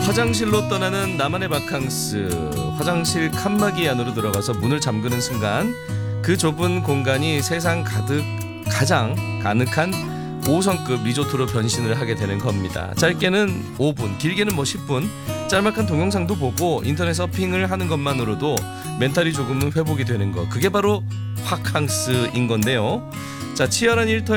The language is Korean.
화장실로 떠나는 나만의 바캉스. 화장실 칸막이 안으로 들어가서 문을 잠그는 순간 그 좁은 공간이 세상 가장 가득한 5성급 리조트로 변신을 하게 되는 겁니다. 짧게는 5분, 길게는 10분, 짤막한 동영상도 보고 인터넷 서핑을 하는 것만으로도 멘탈이 조금은 회복이 되는 것, 그게 바로 화캉스인 건데요. 자, 치열한 일터